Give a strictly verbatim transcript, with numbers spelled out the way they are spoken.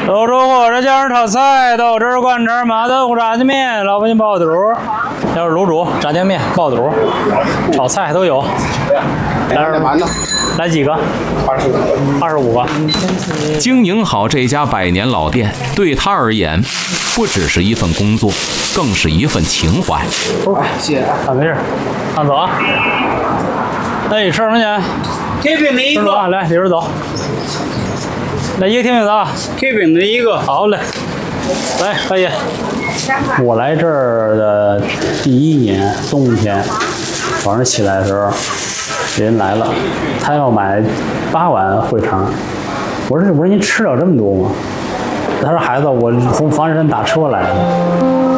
豆粥火烧酱炒菜、豆汁灌肠、麻豆腐、炸酱面、老百姓爆肚，要是卤煮、炸酱面、爆肚、炒菜都有。来馒头，来几个？二十五个。二十五个。 经营好这家百年老店，对他而言，不只是一份工作，更是一份情怀。 哎，谢谢啊，没事，看走啊。哎，吃什么钱 ？K 饼的一个。 啊，来里边走。来一个甜饼的啊 ，K 饼的一个。 好嘞，来可以。我来这儿的第一年冬天，早上起来的时候，人来了，他要买八碗烩肠。我说我说您吃了这么多吗？他说孩子，我从房山打车来的。